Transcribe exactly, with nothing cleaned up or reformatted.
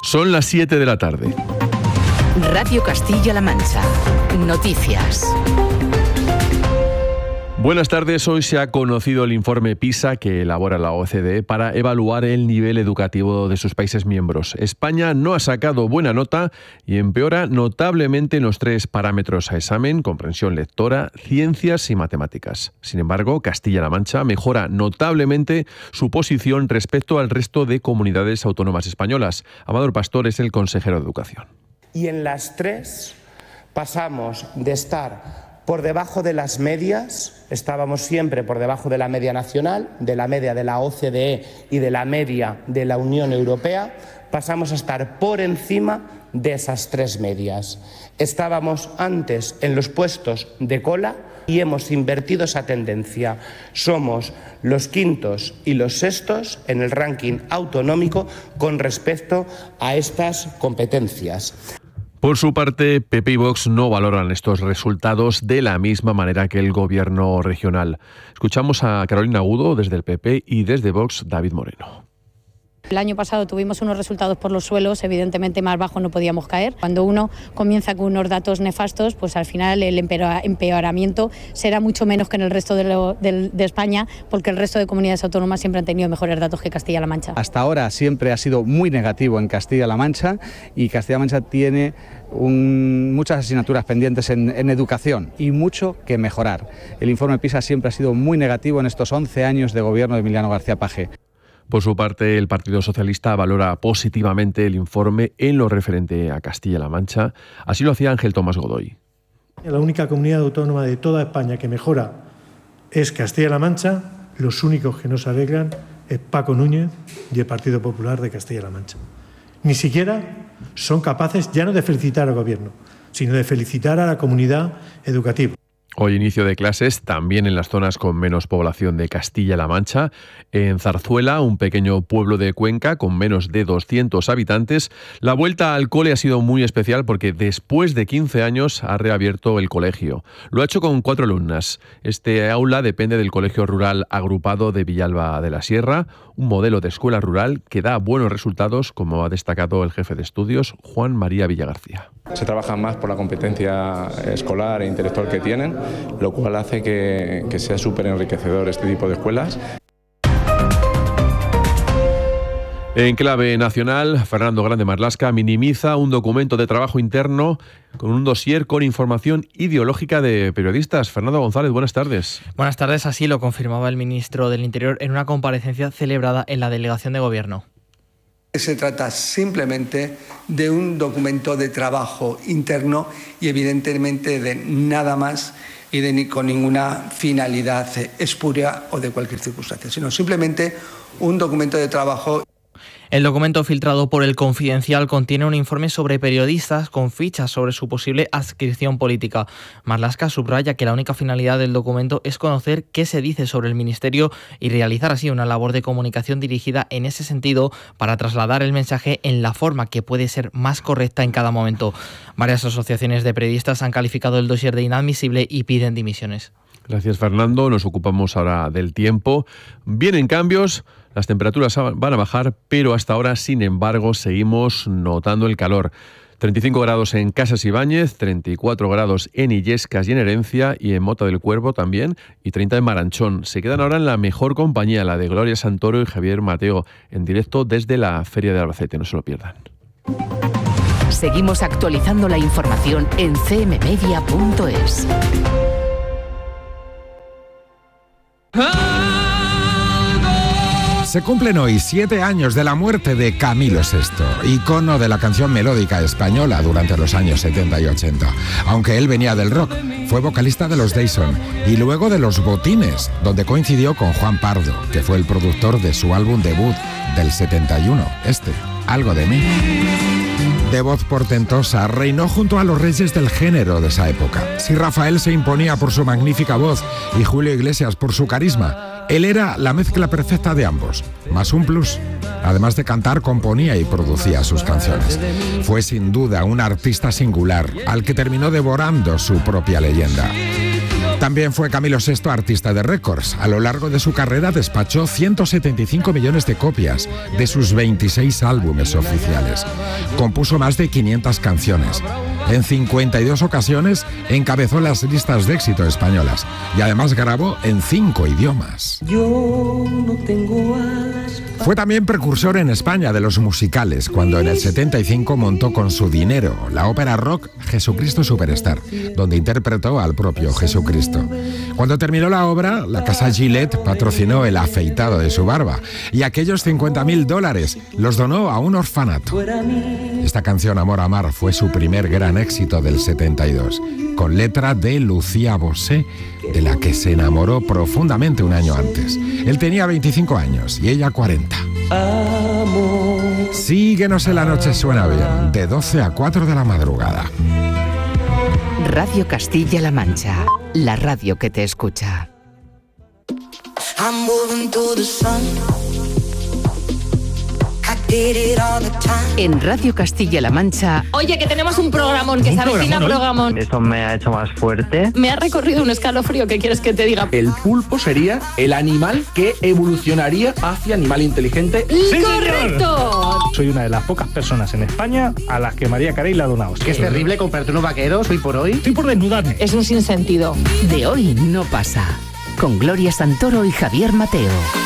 Son las siete de la tarde. Radio Castilla-La Mancha. Noticias. Buenas tardes. Hoy se ha conocido el informe PISA que elabora la O C D E para evaluar el nivel educativo de sus países miembros. España no ha sacado buena nota y empeora notablemente en los tres parámetros a examen: comprensión lectora, ciencias y matemáticas. Sin embargo, Castilla-La Mancha mejora notablemente su posición respecto al resto de comunidades autónomas españolas. Amador Pastor es el consejero de Educación. Y en las tres pasamos de estar por debajo de las medias, estábamos siempre por debajo de la media nacional, de la media de la O C D E y de la media de la Unión Europea, pasamos a estar por encima de esas tres medias. Estábamos antes en los puestos de cola y hemos invertido esa tendencia. Somos los quintos y los sextos en el ranking autonómico con respecto a estas competencias. Por su parte, P P y Vox no valoran estos resultados de la misma manera que el gobierno regional. Escuchamos a Carolina Agudo desde el P P y desde Vox David Moreno. El año pasado tuvimos unos resultados por los suelos, evidentemente más bajos no podíamos caer. Cuando uno comienza con unos datos nefastos, pues al final el empeoramiento será mucho menos que en el resto de, lo, de, de España, porque el resto de comunidades autónomas siempre han tenido mejores datos que Castilla-La Mancha. Hasta ahora siempre ha sido muy negativo en Castilla-La Mancha y Castilla-La Mancha tiene un, muchas asignaturas pendientes en, en educación y mucho que mejorar. El informe PISA siempre ha sido muy negativo en estos once años de gobierno de Emiliano García Paje. Por su parte, el Partido Socialista valora positivamente el informe en lo referente a Castilla-La Mancha. Así lo hacía Ángel Tomás Godoy. La única comunidad autónoma de toda España que mejora es Castilla-La Mancha. Los únicos que no se arreglan es Paco Núñez y el Partido Popular de Castilla-La Mancha. Ni siquiera son capaces ya no de felicitar al gobierno, sino de felicitar a la comunidad educativa. Hoy inicio de clases también en las zonas con menos población de Castilla-La Mancha. En Zarzuela, un pequeño pueblo de Cuenca con menos de doscientos habitantes, la vuelta al cole ha sido muy especial porque después de quince años ha reabierto el colegio. Lo ha hecho con cuatro alumnas. Este aula depende del Colegio Rural Agrupado de Villalba de la Sierra, un modelo de escuela rural que da buenos resultados, como ha destacado el jefe de estudios, Juan María Villagarcía. Se trabaja más por la competencia escolar e intelectual que tienen, lo cual hace que, que sea súper enriquecedor este tipo de escuelas. En clave nacional, Fernando Grande Marlaska minimiza un documento de trabajo interno con un dossier con información ideológica de periodistas. Fernando González, buenas tardes. Buenas tardes, así lo confirmaba el ministro del Interior en una comparecencia celebrada en la delegación de gobierno. Se trata simplemente de un documento de trabajo interno y evidentemente de nada más y de ni con ninguna finalidad espuria o de cualquier circunstancia, sino simplemente un documento de trabajo. El documento filtrado por El Confidencial contiene un informe sobre periodistas con fichas sobre su posible adscripción política. Marlaska subraya que la única finalidad del documento es conocer qué se dice sobre el ministerio y realizar así una labor de comunicación dirigida en ese sentido para trasladar el mensaje en la forma que puede ser más correcta en cada momento. Varias asociaciones de periodistas han calificado el dossier de inadmisible y piden dimisiones. Gracias, Fernando. Nos ocupamos ahora del tiempo. Vienen cambios, las temperaturas van a bajar, pero hasta ahora, sin embargo, seguimos notando el calor. treinta y cinco grados en Casas Ibáñez, treinta y cuatro grados en Illescas y en Herencia y en Mota del Cuervo también, y treinta en Maranchón. Se quedan ahora en la mejor compañía, la de Gloria Santoro y Javier Mateo, en directo desde la Feria de Albacete. No se lo pierdan. Seguimos actualizando la información en c m media punto es. Se cumplen hoy siete años de la muerte de Camilo sexto, icono de la canción melódica española durante los años setenta y ochenta. Aunque él venía del rock, fue vocalista de los Dyson y luego de Los Botines, donde coincidió con Juan Pardo, que fue el productor de su álbum debut del setenta y uno, este, Algo de mí. De voz portentosa, reinó junto a los reyes del género de esa época. Si Rafael se imponía por su magnífica voz y Julio Iglesias por su carisma, él era la mezcla perfecta de ambos, más un plus. Además de cantar, componía y producía sus canciones. Fue sin duda un artista singular, al que terminó devorando su propia leyenda. También fue Camilo sexto artista de récords. A lo largo de su carrera despachó ciento setenta y cinco millones de copias de sus veintiséis álbumes oficiales. Compuso más de quinientas canciones. En cincuenta y dos ocasiones encabezó las listas de éxito españolas y además grabó en cinco idiomas. Yo no tengo alas. Fue también precursor en España de los musicales, cuando en el setenta y cinco montó con su dinero la ópera rock Jesucristo Superstar, donde interpretó al propio Jesucristo. Cuando terminó la obra, la casa Gillette patrocinó el afeitado de su barba y aquellos cincuenta mil dólares los donó a un orfanato. Esta canción, Amor a Amar, fue su primer gran éxito del setenta y dos, con letra de Lucía Bosé, de la que se enamoró profundamente un año antes. Él tenía veinticinco años y ella cuarenta. Síguenos en La Noche Suena Bien, de doce a cuatro de la madrugada. Radio Castilla-La Mancha, la radio que te escucha. En Radio Castilla-La Mancha. Oye, que tenemos un programón, que se avecina programón. Esto me ha hecho más fuerte. Me ha recorrido un escalofrío, ¿qué quieres que te diga? El pulpo sería el animal que evolucionaría hacia animal inteligente. ¡Sí, correcto! Soy una de las pocas personas en España a las que María Carey le ha donado. Que es terrible comprarte unos vaqueros hoy por hoy. Estoy por desnudarme. Es un sinsentido. De hoy no pasa. Con Gloria Santoro y Javier Mateo.